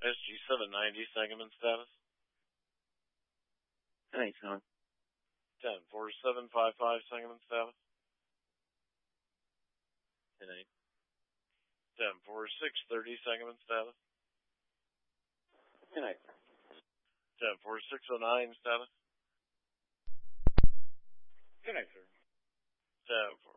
SG790, Sangamon status. 10-8, Sangamon. 10-4755, Sangamon status. 10-8. 10-4630, Sangamon status. 10-8. 10-4609, status. 10-8, sir. 10-4609.